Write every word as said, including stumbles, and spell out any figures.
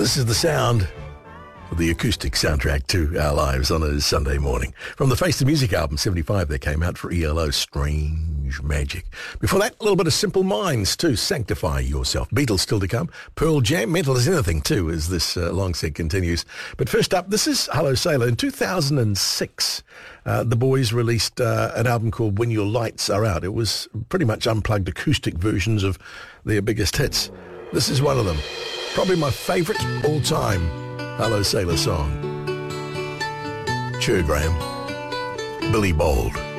This is the sound of the acoustic soundtrack to our lives on a Sunday morning. From the Face the Music album, seventy-five, they came out for E L O, Strange Magic. Before that, a little bit of Simple Minds too, Sanctify Yourself. Beatles still to come. Pearl Jam, Mental as Anything too, as this uh, long set continues. But first up, this is Hello Sailor. In two thousand six, uh, the boys released uh, an album called When Your Lights Are Out. It was pretty much unplugged acoustic versions of their biggest hits. This is one of them. Probably my favourite all-time Hello Sailor song. Cheer, Graham. Billy Bold.